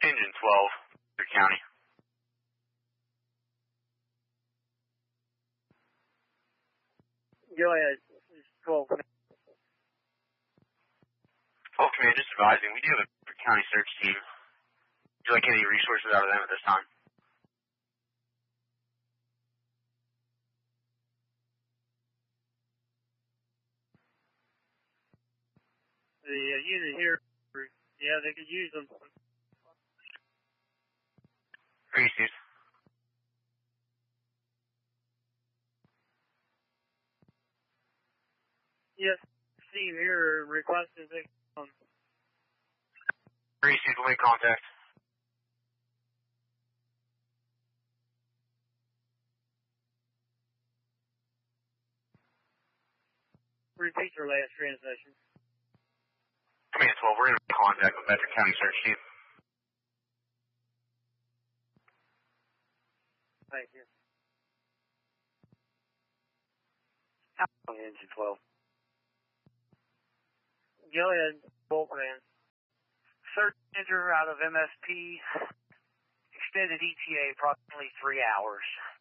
Engine 12, your county. Go ahead. 12. 12 Command, just advising, we do have a county search team. Would you like any resources out of them at this time? The unit here, yeah, they could use them. Are you Steve? Yes, Steve here requested they Steve, we'll make contact. repeat your last transmission. Command 12, we're in contact with Bedford County Search Team. Thank you. Engine 12. Go ahead, Boltman. Search enter out of MSP. Extended ETA approximately 3 hours.